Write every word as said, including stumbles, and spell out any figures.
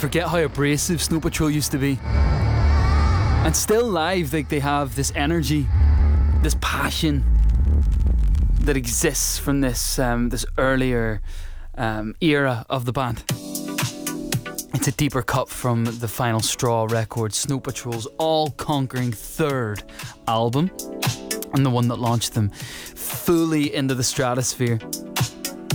forget how abrasive Snow Patrol used to be. And still live, like, they have this energy, this passion that exists from this um, this earlier um, era of the band. It's a deeper cut from the Final Straw record, Snow Patrol's all-conquering third album, and the one that launched them fully into the stratosphere.